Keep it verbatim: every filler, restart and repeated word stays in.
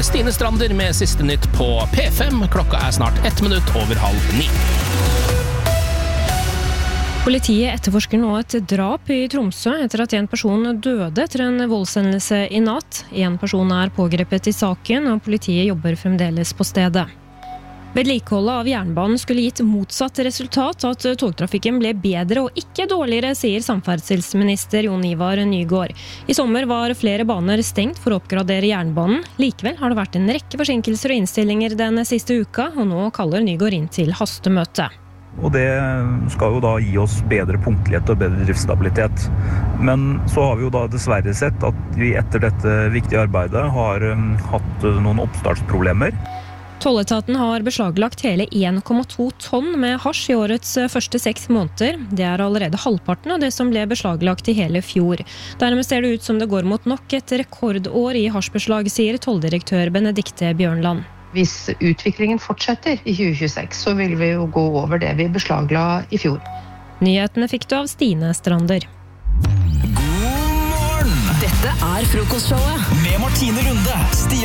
Stine Strander med siste nytt på P fem. Klokka er snart ett minutt over halv ni. Politiet etterforsker nå et drap i Tromsø etter at en person døde etter en voldshendelse i natt. En person er pågrepet i saken, og politiet jobber fremdeles på stedet. Vedlikeholdet av jernbanen skulle gitt motsatt resultat, at togtrafikken ble bedre og ikke dårligere, sier samferdselsminister Jon Ivar Nygård. I sommer var flere baner stengt for å oppgradere jernbanen. Likevel har det vært en rekke forsinkelser og innstillinger den siste uka, og nå kaller Nygård inn til hastemøte. Og det skal jo da gi oss bedre punktlighet og bedre driftsstabilitet. Men så har vi jo da dessverre sett at vi etter dette viktige arbeidet har hatt noen oppstartsproblemer. Tolletaten har beslaglagt hele en komma to tonn med hasj i årets første seks måneder. Det er allerede halvparten av det som ble beslaglagt i hele fjor. Dermed ser det ut som det går mot nok et rekordår i hasjbeslag, sier tolldirektør Benedikte Bjørnland. Hvis utviklingen fortsetter i tjue tjueseks, så vil vi jo gå over det vi beslagla i fjor. Nyhetene fikk du av Stine Strander. God morgen! Dette er frokostshowet med Martine Lunde, Stian